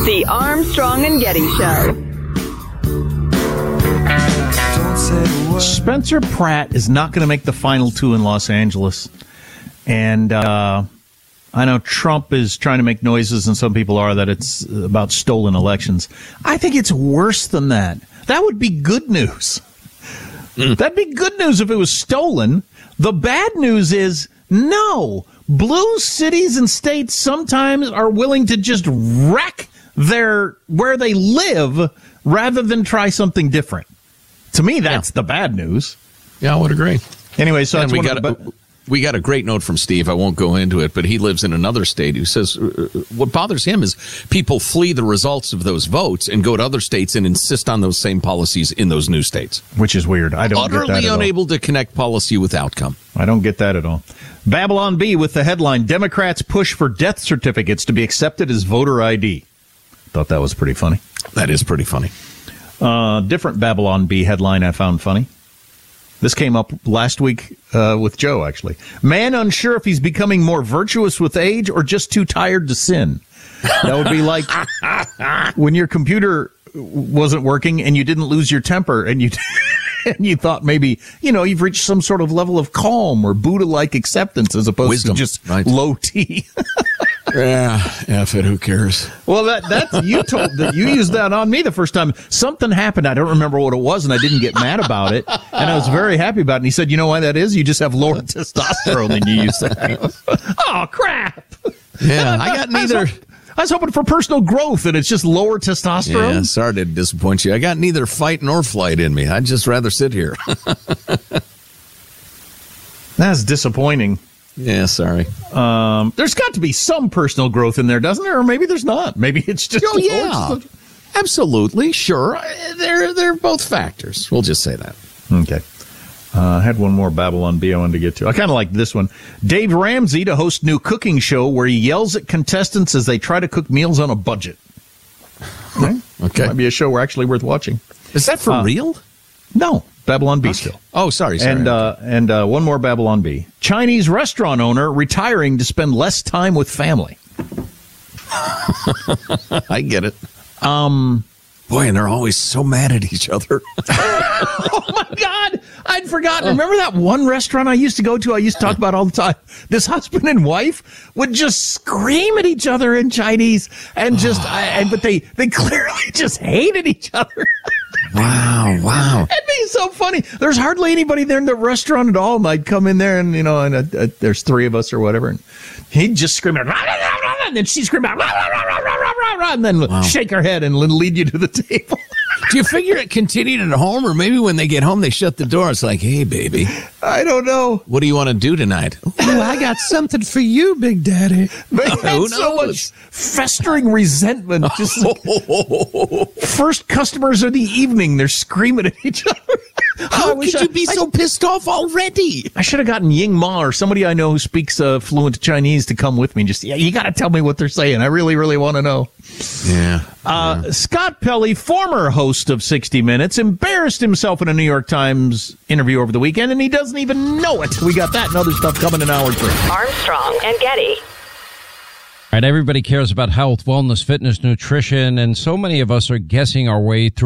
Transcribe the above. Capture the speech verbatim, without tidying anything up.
The Armstrong and Getty Show. Spencer Pratt is not going to make the final two in Los Angeles. And uh, I know Trump is trying to make noises, and some people are, that it's about stolen elections. I think it's worse than that. That would be good news. Mm. That'd be good news if it was stolen. The bad news is, no. Blue cities and states sometimes are willing to just wreck their where they live rather than try something different. To me, that's yeah. the bad news. Yeah, I would agree. Anyway, so and that's we one got of the, a, we got a great note from Steve. I won't go into it, but he lives in another state who says uh, what bothers him is people flee the results of those votes and go to other states and insist on those same policies in those new states. Which is weird. I don't Utterly get that at unable all. to connect policy with outcome. I don't get that at all. Babylon Bee with the headline, Democrats push for death certificates to be accepted as voter I D. Thought that was pretty funny. That is pretty funny. Uh, different Babylon Bee headline I found funny. This came up last week uh, with Joe, actually. Man unsure if he's becoming more virtuous with age or just too tired to sin. That would be like when your computer wasn't working and you didn't lose your temper and you and you thought maybe, you know, you've reached some sort of level of calm or Buddha-like acceptance as opposed Wisdom, to just right? low T. Yeah, F it, who cares? Well, that that's you told that you used that on me the first time. Something happened. I don't remember what it was, and I didn't get mad about it, and I was very happy about it. And he said, "You know why that is? You just have lower testosterone than you used to have." Oh, crap! Yeah, I got neither. I was hoping for personal growth, and it's just lower testosterone. Yeah, sorry to disappoint you. I got neither fight nor flight in me. I'd just rather sit here. That's disappointing. Yeah, sorry. Um, there's got to be some personal growth in there, doesn't there? Or maybe there's not. Maybe it's just... Oh, yeah. Absolutely, sure. They're, they're both factors. We'll just say that. Okay. Uh, I had one more Babylon Bee I wanted to get to. I kind of like this one. Dave Ramsey to host new cooking show where he yells at contestants as they try to cook meals on a budget. Okay. Okay. Might be a show we're actually worth watching. Is that for uh, real? No. Babylon Bee okay. still. Oh, sorry, sorry. And, uh, and uh, one more Babylon Bee. Chinese restaurant owner retiring to spend less time with family. I get it. Um... Boy, and they're always so mad at each other. Oh, my God. I'd forgotten. Remember that one restaurant I used to go to, I used to talk about all the time? This husband and wife would just scream at each other in Chinese, and just, and but they, they clearly just hated each other. Wow, wow. It'd be so funny. There's hardly anybody there in the restaurant at all, and I'd come in there, and, you know, and uh, uh, there's three of us or whatever, and he'd just scream out, rah, rah, rah, rah, and then she'd scream out, rah, rah, rah, rah, rah, rah, rah, and then wow. shake her head and lead you to the table. Do you figure it continued at home, or maybe when they get home they shut the door? It's like, hey, baby. I don't know. What do you want to do tonight? Oh, I got something for you, Big Daddy. They had so much festering resentment. Just like, first customers of the evening, they're screaming at each other. How could I, you be I, so pissed off already? I should have gotten Ying Ma or somebody I know who speaks uh, fluent Chinese to come with me. Just, yeah, you got to tell me what they're saying. I really, really want to know. Yeah. Uh, yeah. Scott Pelley, former host of sixty minutes, embarrassed himself in a New York Times interview over the weekend, and he doesn't even know it. We got that and other stuff coming in hour three. Armstrong and Getty. All right, everybody cares about health, wellness, fitness, nutrition, and so many of us are guessing our way through